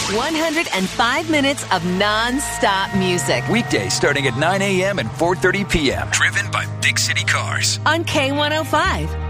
105 minutes of non-stop music. Weekdays starting at 9 a.m. and 4:30 p.m. Driven by Big City Cars. On K105.